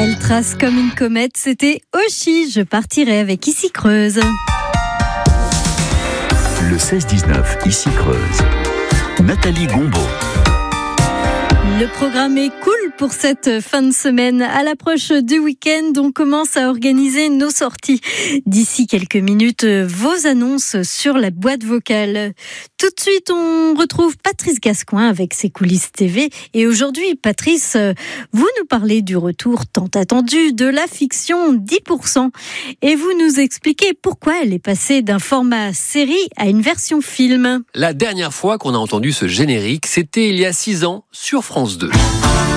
Elle trace comme une comète, c'était Oshi, je partirai avec Ici Creuse. Le 16-19, Ici Creuse. Nathalie Gombaud. Le programme est cool pour cette fin de semaine. À l'approche du week-end, on commence à organiser nos sorties. D'ici quelques minutes, vos annonces sur la boîte vocale. Tout de suite, on retrouve Patrice Gascoin avec ses coulisses TV. Et aujourd'hui, Patrice, vous nous parlez du retour tant attendu de la fiction 10%. Et vous nous expliquez pourquoi elle est passée d'un format série à une version film. La dernière fois qu'on a entendu ce générique, c'était il y a 6 ans sur France 2.